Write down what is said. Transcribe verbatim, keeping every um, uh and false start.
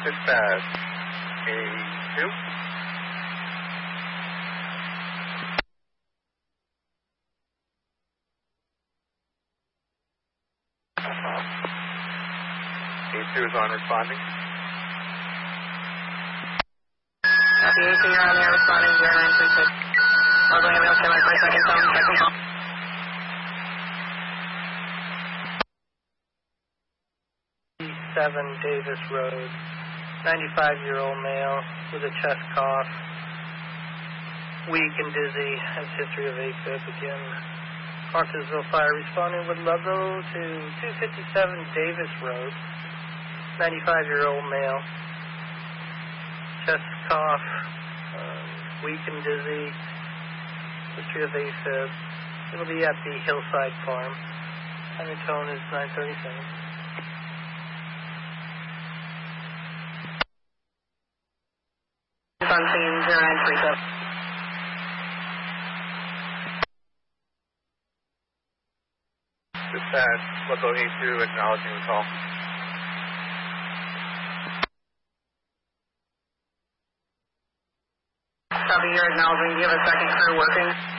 Dispatch. A two. A two is on responding. Copy A two, you're on the air responding, zero nine three six. Local ambulance, stand by for a second, phone, second call. seven Davis Road, ninety-five-year-old male with a chest cough, weak and dizzy, has history of AFib again. Clarksville Fire responding with Ludlow to two fifty-seven Davis Road, ninety-five-year-old male, chest cough, uh, weak and dizzy, history of AFib. It'll be at the Hillside Farm. And the tone is nine thirty-seven. On scene, zero nine three seven. Dispatch, Ludlow A two, acknowledging the call. Copy, you're acknowledging. Do you have a second crew working?